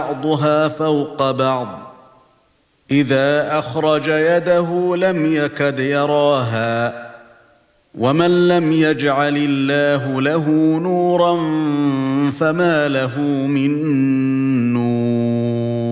بعضها فوق بعض إذا أخرج يده لم يكد يراها ومن لم يجعل الله له نورا فما له من نور